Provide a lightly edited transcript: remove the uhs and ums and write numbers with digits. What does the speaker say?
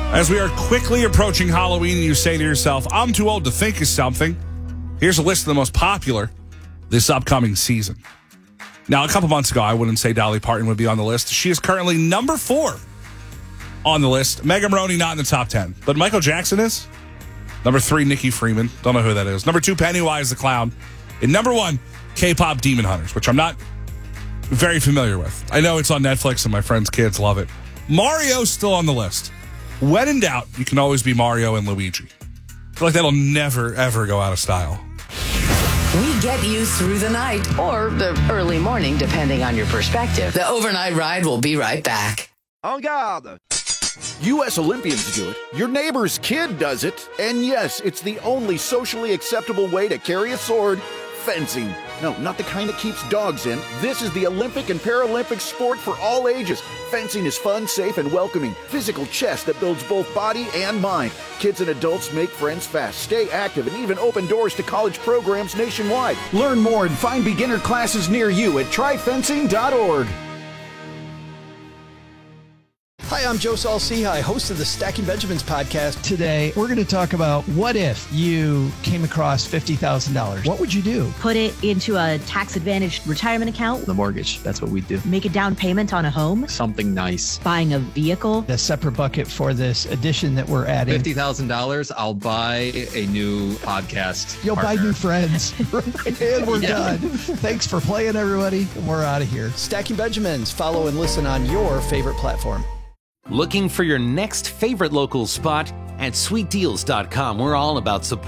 As we are quickly approaching Halloween, you say to yourself, I'm too old to think of something. Here's a list of the most popular this upcoming season. Now, a couple months ago, I wouldn't say Dolly Parton would be on the list. She is currently number 4 on the list. Megan Maroney not in the top 10. But Michael Jackson is. Number 3, Nikki Freeman. Don't know who that is. Number 2, Pennywise the Clown. And number 1, K-pop Demon Hunters, which I'm not very familiar with. I know it's on Netflix and my friends' kids love it. Mario's still on the list. When in doubt, you can always be Mario and Luigi. I feel like that'll never, ever go out of style. We get you through the night or the early morning, depending on your perspective. The overnight ride will be right back. En garde! U.S. Olympians do it. Your neighbor's kid does it. And yes, it's the only socially acceptable way to carry a sword. Fencing. No, not the kind that keeps dogs in. This is the Olympic and Paralympic sport for all ages. Fencing is fun, safe, and welcoming. Physical chess that builds both body and mind. Kids and adults make friends fast, stay active, and even open doors to college programs nationwide. Learn more and find beginner classes near you at tryfencing.org. Hi, I'm Joe Saul-Sehy, host of the Stacking Benjamins podcast. Today, we're going to talk about what if you came across $50,000? What would you do? Put it into a tax-advantaged retirement account. The mortgage, that's what we do. Make a down payment on a home. Something nice. Buying a vehicle. A separate bucket for this addition that we're adding. $50,000, I'll buy a new podcast You'll partner. buy new friends. And we're done. Thanks for playing, everybody. We're out of here. Stacking Benjamins. Follow and listen on your favorite platform. Looking for your next favorite local spot? At sweetdeals.com, we're all about support.